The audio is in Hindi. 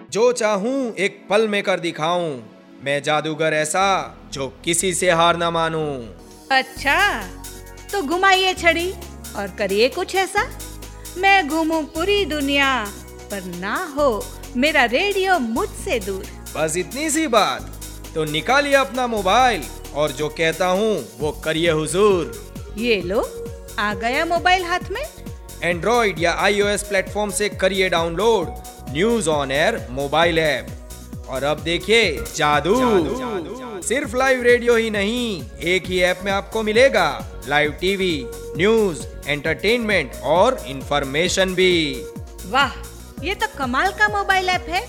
जो चाहूं एक पल में कर दिखाऊं, मैं जादूगर ऐसा जो किसी से हार ना मानूं। अच्छा, तो घुमाइए छड़ी और करिए कुछ ऐसा, मैं घूमूं पूरी दुनिया पर ना हो मेरा रेडियो मुझसे दूर। बस इतनी सी बात, तो निकालिए अपना मोबाइल और जो कहता हूँ वो करिए हुजूर। ये लो, आ गया मोबाइल हाथ में। एंड्रॉइड या iOS प्लेटफॉर्म से करिए download news on air mobile app, और अब देखिए जादू। सिर्फ लाइव रेडियो ही नहीं, एक ही ऐप में आपको मिलेगा लाइव टीवी, न्यूज, एंटरटेनमेंट और इंफॉर्मेशन भी। वाह, ये तो कमाल का मोबाइल ऐप है।